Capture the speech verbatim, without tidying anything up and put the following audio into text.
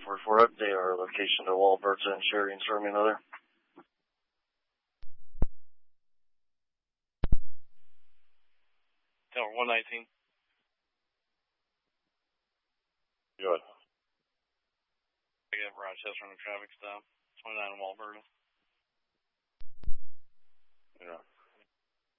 four four update our location to Walberta and Sheridan, serve me another. Tower one nineteen. Good. I got Rochester on the traffic stop. twenty-nine in Walberta. Yeah.